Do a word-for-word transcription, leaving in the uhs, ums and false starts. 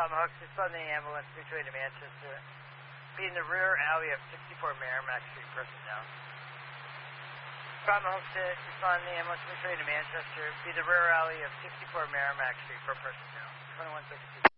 Palma Hooks, respond to the ambulance, mutual aid to Manchester. Be in the rear alley of sixty-four Merrimack Street, personnel. Palma Hooks, respond to the ambulance, mutual aid to Manchester. Be the rear alley of sixty-four Merrimack Street for personnel. twenty-one sixty.